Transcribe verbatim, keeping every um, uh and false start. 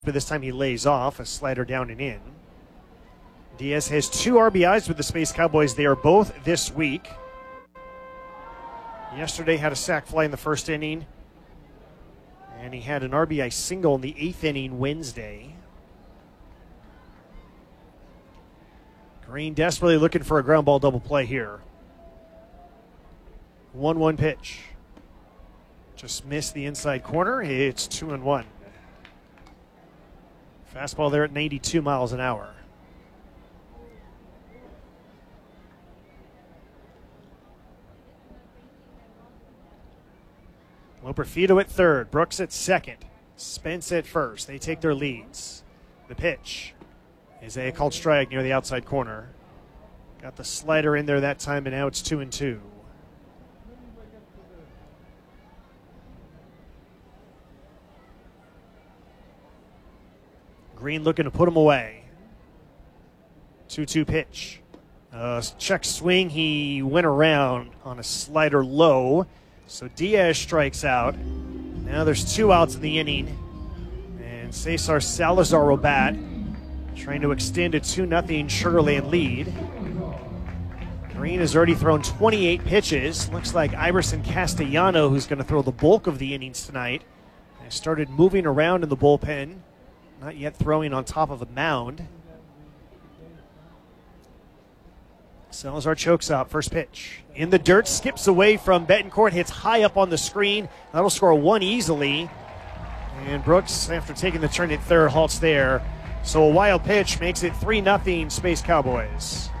but this time he lays off, a slider down and in. Diaz has two R B Is with the Space Cowboys. They are both this week. Yesterday had a sac fly in the first inning, and he had an R B I single in the eighth inning Wednesday. Green desperately looking for a ground ball double play here. one one pitch. Just missed the inside corner. It's two and one. Fastball there at ninety-two miles an hour. Loperfido at third, Brooks at second, Spence at first. They take their leads. The pitch is a called strike near the outside corner. Got the slider in there that time, and now it's two and two. Green looking to put him away. two two pitch. Uh, check swing. He went around on a slider low. So Diaz strikes out. Now there's two outs in the inning. And Cesar Salazar will bat, trying to extend a two nothing Sugar Land lead. Green has already thrown twenty-eight pitches. Looks like Iverson Castellano, who's going to throw the bulk of the innings tonight, has started moving around in the bullpen. Not yet throwing on top of a mound. Salazar chokes out, first pitch. In the dirt, skips away from Betancourt, hits high up on the screen. That'll score one easily. And Brooks, after taking the turn at third, halts there. So a wild pitch makes it three nothing Space Cowboys.